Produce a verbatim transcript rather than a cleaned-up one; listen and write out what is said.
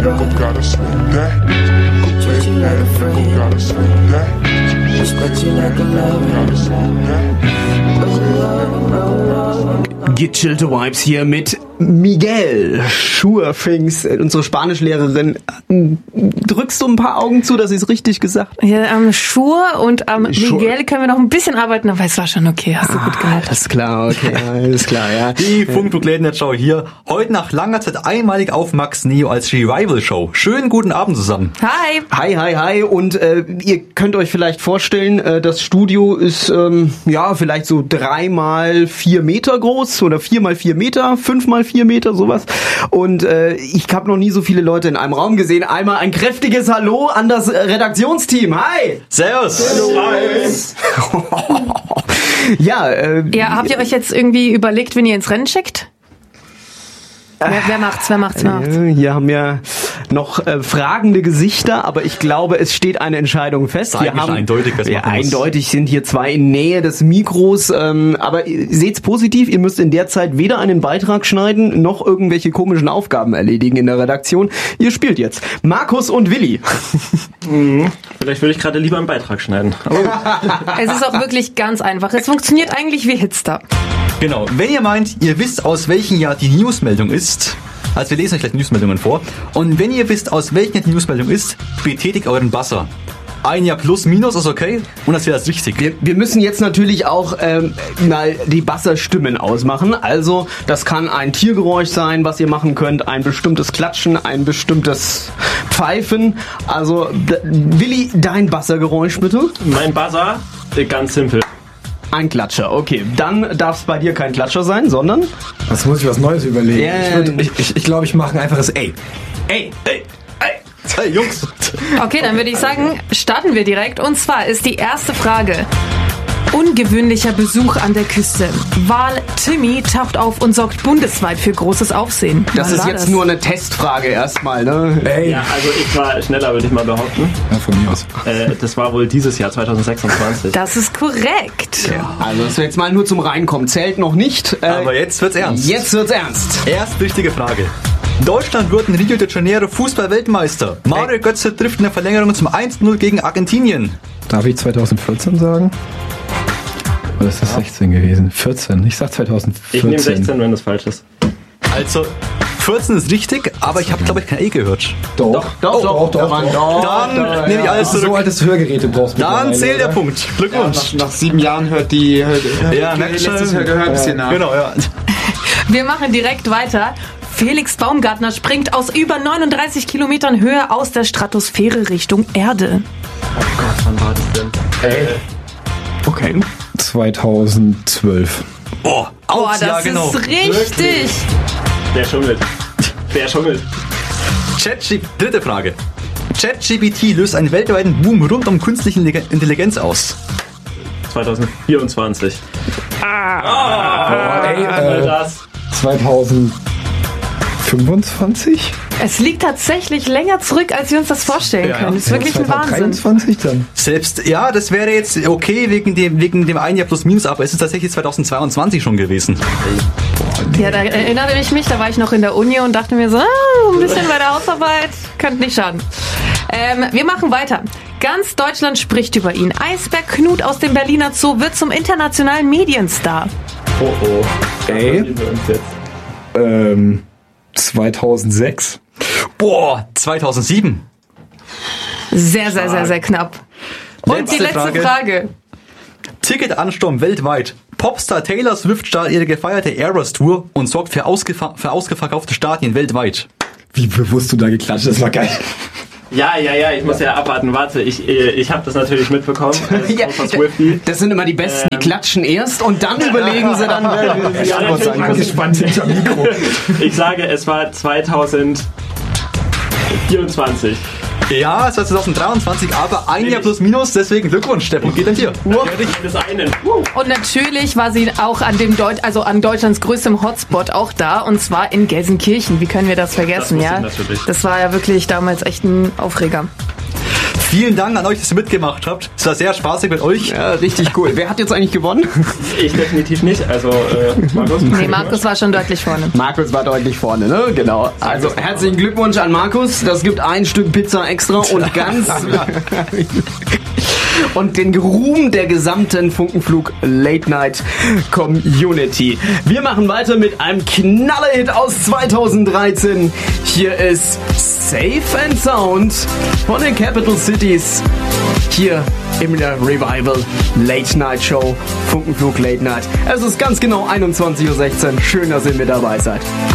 Go gotta smoke that. Treat you like a friend. Go gotta smoke that. Respect you like a lover. Gotta smoke that. Gechillte Vibes hier mit Miguel Schurfings, unsere Spanischlehrerin. Drückst du ein paar Augen zu, dass ich es richtig gesagt habe? Ja, am Schur und am Schur. Miguel können wir noch ein bisschen arbeiten, aber es war schon okay, hast du Ah, gut gemacht. alles klar, okay, alles klar, ja. Die Funkdruck-Läden-Show hier. Heute nach langer Zeit einmalig auf Max Neo als Revival-Show. Schönen guten Abend zusammen. Hi! Hi, hi, hi. Und äh, ihr könnt euch vielleicht vorstellen, äh, das Studio ist ähm, ja vielleicht so drei mal vier Meter groß oder vier mal vier Meter, fünf mal vier Meter, sowas. Und äh, ich habe noch nie so viele Leute in einem Raum gesehen. Einmal ein kräftiges Hallo an das äh, Redaktionsteam. Hi! Servus! Ja, äh, Ja, habt ihr euch jetzt irgendwie überlegt, wen ihr ins Rennen schickt? Wer, wer macht's, wer macht's, wer macht's? Äh, Hier haben wir noch äh, fragende Gesichter, aber ich glaube, es steht eine Entscheidung fest. Ist Wir eigentlich haben, eindeutig, was ja, machen muss. eindeutig sind hier zwei in Nähe des Mikros, ähm, aber ihr seht's positiv, ihr müsst in der Zeit weder einen Beitrag schneiden, noch irgendwelche komischen Aufgaben erledigen in der Redaktion. Ihr spielt jetzt Markus und Willi. Mhm. Vielleicht würde ich gerade lieber einen Beitrag schneiden. Es ist auch wirklich ganz einfach. Es funktioniert eigentlich wie Hitster. Genau, wenn ihr meint, ihr wisst, aus welchem Jahr die Newsmeldung ist, also wir lesen euch gleich Newsmeldungen vor, und wenn ihr wisst, aus welchem Jahr die Newsmeldung ist, betätigt euren Buzzer. Ein Jahr plus, minus ist okay, und das wäre das richtig. Wir, wir müssen jetzt natürlich auch ähm, mal die Buzzer-Stimmen ausmachen. Also das kann ein Tiergeräusch sein, was ihr machen könnt, ein bestimmtes Klatschen, ein bestimmtes Pfeifen. Also d- Willi, dein Buzzer-Geräusch bitte. Mein Buzzer, ganz simpel. Ein Klatscher, okay. Dann darf es bei dir kein Klatscher sein, sondern... Das muss ich was Neues überlegen. Ja, ich würde ich, ich, ich glaub, ich mache ein einfaches Ey. Ey, ey, ey. Hey Jungs! Okay, dann würde ich sagen, starten wir direkt. Und zwar ist die erste Frage. Ungewöhnlicher Besuch an der Küste. Wal Timmy taucht auf und sorgt bundesweit für großes Aufsehen. Das Wann ist war jetzt das? nur eine Testfrage erstmal, ne? Ey. Ja, also ich war schneller, würde ich mal behaupten. Ja, von mir aus. Äh, das war wohl dieses Jahr, zwanzig sechsundzwanzig. Das ist korrekt. Also das wäre jetzt mal nur zum Reinkommen. Zählt noch nicht. Äh, Aber jetzt wird's ernst. Jetzt wird's ernst. Erst richtige Frage. Deutschland wird in Rio de Janeiro Fußball-Weltmeister. Mario Götze trifft in der Verlängerung zum eins zu null gegen Argentinien. Darf ich zwanzig vierzehn sagen? Oder ist das sechzehn gewesen? vierzehn. Ich sag zwanzig vierzehn. Ich nehme sechzehn, wenn das falsch ist. Also, vierzehn ist richtig, aber ich habe, glaube ich, kein E gehört. Doch. Doch, doch, doch, doch, Mann, doch. doch. Dann nehme ich alles So zurück. altes Hörgeräte brauchst du. Dann mittlerweile, zählt der oder? Punkt. Glückwunsch. Nach sieben Jahren hört die hört, hört Ja, die merkt schon. letztes Hörgehör ein bisschen nach. Genau, ja. Wir machen direkt weiter. Felix Baumgartner springt aus über neununddreißig Kilometern Höhe aus der Stratosphäre Richtung Erde. Oh Gott, wann war das denn? Ey. Okay. zweitausendzwölf. Boah, Boah, aufs das Jahr genau. ist richtig. Der schummelt. Der schummelt. ChatGPT, dritte Frage. ChatGPT löst einen weltweiten Boom rund um künstliche Intelligenz aus. zwanzig vierundzwanzig. Ah, ey, äh, das. zwanzig fünfundzwanzig? Es liegt tatsächlich länger zurück, als wir uns das vorstellen Ja, können. Das ist wirklich ein Wahnsinn. dreiundzwanzig dann. Selbst, ja, das wäre jetzt okay wegen dem, wegen dem ein Jahr plus minus, aber es ist tatsächlich zweitausendzweiundzwanzig schon gewesen. Ja, da erinnere ich mich, da war ich noch in der Uni und dachte mir so, ah, ein bisschen bei der Hausarbeit, könnte nicht schaden. Ähm, wir machen weiter. Ganz Deutschland spricht über ihn. Eisberg Knut aus dem Berliner Zoo wird zum internationalen Medienstar. Oh oh. Ey. Ähm, zweitausendsechs. Boah, zweitausendsieben. Sehr, sehr, sehr, sehr knapp. Und Letzte die letzte Frage. Frage. Ticketansturm weltweit. Popstar Taylor Swift startet ihre gefeierte Eras Tour und sorgt für, ausgefa- für ausgeverkaufte Stadien weltweit. Wie bewusst du da geklatscht? Das war geil. Ja, ja, ja, ich muss ja abwarten. Warte, ich, äh, ich habe das natürlich mitbekommen. Als Ja, großer Swiftie. das sind immer die Besten, die Ähm. klatschen erst und dann überlegen sie dann, wer die Antwort sein kann. Gespannt hinter Mikro. Ich sage, es war zwanzig vierundzwanzig. Ja, es war zweitausenddreiundzwanzig, aber ein Jahr plus minus, deswegen Glückwunsch, der Punkt geht an dir. Das einen. Und natürlich war sie auch an dem Deut- also an Deutschlands größtem Hotspot auch da, und zwar in Gelsenkirchen. Wie können wir das vergessen, Das wusste ja? ich natürlich. Das war ja wirklich damals echt ein Aufreger. Vielen Dank an euch, dass ihr mitgemacht habt. Es war sehr spaßig mit euch. Ja, richtig cool. Wer hat jetzt eigentlich gewonnen? Ich definitiv nicht, also äh, Markus. Nee, Markus war schon deutlich vorne. Markus war deutlich vorne, ne? Genau. Also herzlichen Glückwunsch an Markus. Das gibt ein Stück Pizza extra und ganz und den Ruhm der gesamten Funkenflug Late Night Community. Wir machen weiter mit einem Knallerhit aus zweitausenddreizehn. Hier ist Safe and Sound von den Capital Cities. Hier im Revival Late Night Show Funkenflug Late Night. Es ist ganz genau einundzwanzig Uhr sechzehn. Schön, dass ihr mit dabei seid.